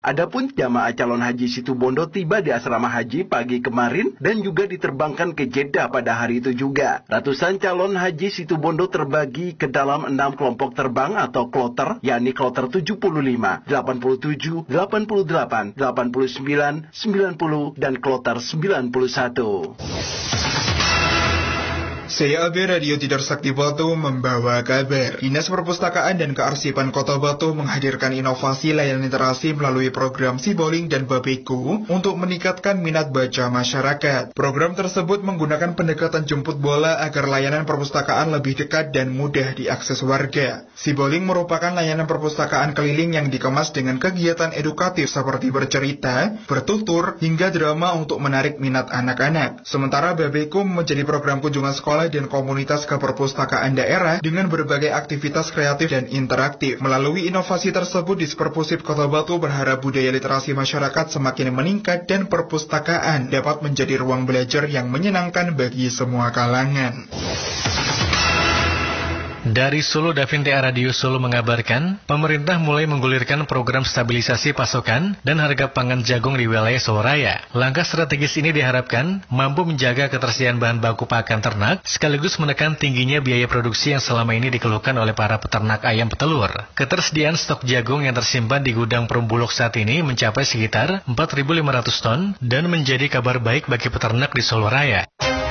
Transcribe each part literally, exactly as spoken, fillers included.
Adapun jamaah calon haji Situbondo tiba di asrama haji pagi kemarin dan juga diterbangkan ke Jeddah pada hari itu juga. Ratusan calon haji Situbondo terbagi ke dalam enam kelompok terbang atau kloter, yakni kloter tujuh puluh lima, delapan puluh tujuh, delapan puluh delapan, delapan puluh sembilan, sembilan puluh, dan kloter sembilan puluh satu. Saya Abe Radio Tidar Sakti Batu membawa kabar. Dinas Perpustakaan dan Kearsipan Kota Batu menghadirkan inovasi layanan literasi melalui program Siboling dan Babeku untuk meningkatkan minat baca masyarakat. Program tersebut menggunakan pendekatan jemput bola agar layanan perpustakaan lebih dekat dan mudah diakses warga. Siboling merupakan layanan perpustakaan keliling yang dikemas dengan kegiatan edukatif seperti bercerita, bertutur, hingga drama untuk menarik minat anak-anak. Sementara Babeku menjadi program kunjungan sekolah dan komunitas ke perpustakaan daerah dengan berbagai aktivitas kreatif dan interaktif. Melalui inovasi tersebut, Disperpusip Kota Batu berharap budaya literasi masyarakat semakin meningkat dan perpustakaan dapat menjadi ruang belajar yang menyenangkan bagi semua kalangan. Dari Solo, Davin T A Radio Solo mengabarkan, pemerintah mulai menggulirkan program stabilisasi pasokan dan harga pangan jagung di wilayah Solo Raya. Langkah strategis ini diharapkan mampu menjaga ketersediaan bahan baku pakan ternak, sekaligus menekan tingginya biaya produksi yang selama ini dikeluhkan oleh para peternak ayam petelur. Ketersediaan stok jagung yang tersimpan di gudang Perumbulok saat ini mencapai sekitar empat ribu lima ratus ton dan menjadi kabar baik bagi peternak di Solo Raya.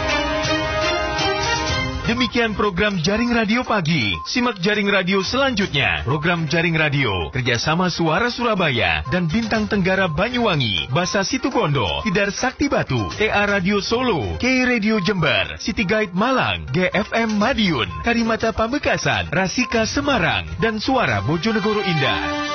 Demikian program Jaring Radio Pagi. Simak Jaring Radio selanjutnya. Program Jaring Radio kerjasama Suara Surabaya dan Bintang Tenggara Banyuwangi, Basa Situbondo, Tidar Sakti Batu, T A Radio Solo, K Radio Jember, City Guide Malang, G F M Madiun, Karimata Pamekasan, Rasika Semarang, dan Suara Bojonegoro Indah.